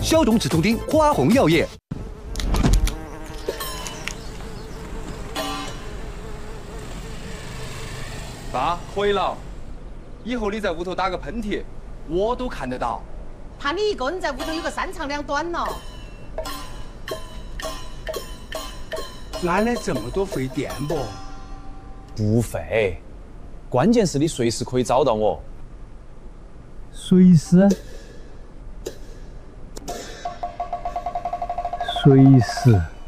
消肿止痛丁，花红药业。 爸，可以了。以后你在屋头打个喷嚏，我都看得到。 怕你一个人在屋头有个3长2短了。 哪来这么多费电不？ 不费，关键是你随时可以找到我。 随时。随时。